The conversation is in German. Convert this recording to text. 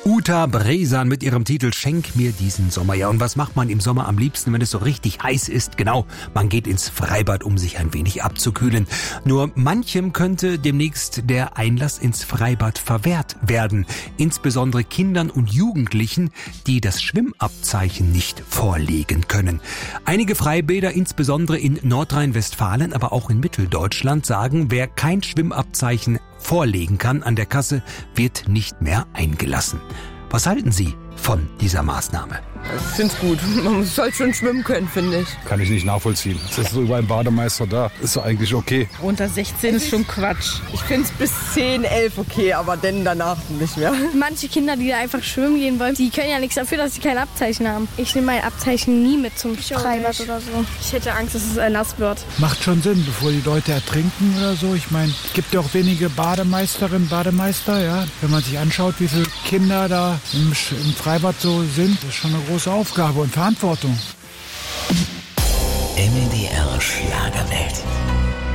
Uta Bresan mit ihrem Titel Schenk mir diesen Sommer. Ja, und was macht man im Sommer am liebsten, wenn es so richtig heiß ist? Genau, man geht ins Freibad, um sich ein wenig abzukühlen. Nur manchem könnte demnächst der Einlass ins Freibad verwehrt werden. Insbesondere Kindern und Jugendlichen, die das Schwimmabzeichen nicht vorlegen können. Einige Freibäder, insbesondere in Nordrhein-Westfalen, aber auch in Mitteldeutschland, sagen, wer kein Schwimmabzeichen vorlegen kann an der Kasse, wird nicht mehr eingelassen. Was halten Sie von dieser Maßnahme? Ich finde es gut. Man muss halt schon schwimmen können, finde ich. Kann ich nicht nachvollziehen. Es ist so über einen Bademeister da. Ist doch eigentlich okay. Unter 16 ist schon Quatsch. Ich finde es bis 10, 11 okay, aber dann danach nicht mehr. Manche Kinder, die da einfach schwimmen gehen wollen, die können ja nichts dafür, dass sie kein Abzeichen haben. Ich nehme mein Abzeichen nie mit zum Freibad oder so. Ich hätte Angst, dass es nass wird. Macht schon Sinn, bevor die Leute ertrinken oder so. Ich meine, es gibt ja auch wenige Bademeisterinnen, Bademeister. Ja. Wenn man sich anschaut, wie viele Kinder da im Freibad so sind, das ist schon eine große Aufgabe und Verantwortung. MDR Schlagerwelt.